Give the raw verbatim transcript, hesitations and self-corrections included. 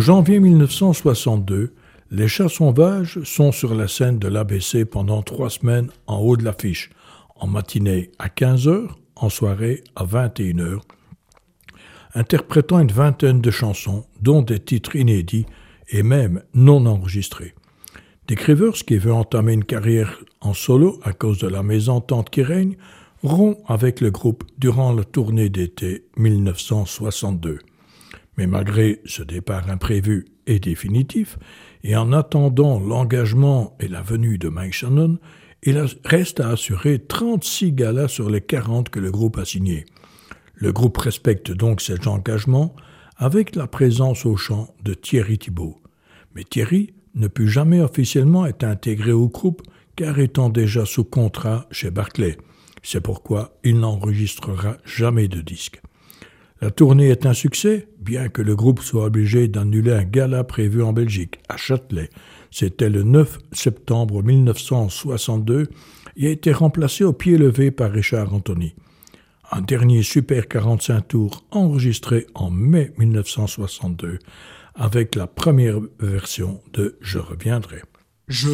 janvier mille neuf cent soixante-deux, les Chats sauvages sont sur la scène de l'A B C pendant trois semaines en haut de l'affiche, en matinée à quinze heures, en soirée à vingt et une heures, interprétant une vingtaine de chansons, dont des titres inédits et même non enregistrés. Dick Rivers, qui veut entamer une carrière en solo à cause de la mésentente qui règne, rompt avec le groupe durant la tournée d'été mille neuf cent soixante-deux. Mais malgré ce départ imprévu et définitif, et en attendant l'engagement et la venue de Mike Shannon, il reste à assurer trente-six galas sur les quarante que le groupe a signés. Le groupe respecte donc cet engagement avec la présence au chant de Thierry Thibault. Mais Thierry ne put jamais officiellement être intégré au groupe car étant déjà sous contrat chez Barclay. C'est pourquoi il n'enregistrera jamais de disque. La tournée est un succès, bien que le groupe soit obligé d'annuler un gala prévu en Belgique, à Châtelet. C'était le neuf septembre mille neuf cent soixante-deux et a été remplacé au pied levé par Richard Anthony. Un dernier Super quarante-cinq tours enregistré en mai mille neuf cent soixante-deux avec la première version de « Je reviendrai ». Je